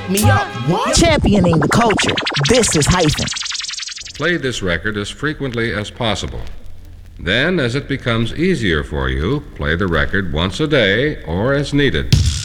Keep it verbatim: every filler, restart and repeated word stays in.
Wake me up. What? Championing the culture. This is Hyphen. Play this record as frequently as possible. Then, as it becomes easier for you, play the record once a day or as needed.